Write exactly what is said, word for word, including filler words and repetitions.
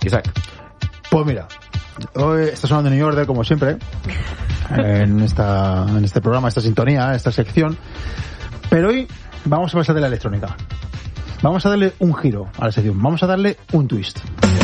Isaac. Pues mira, hoy está sonando New Order, como siempre, en, esta, en este programa, esta sintonía, esta sección. Pero hoy vamos a pasar de la electrónica. Vamos a darle un giro a la sección. Vamos a darle un twist.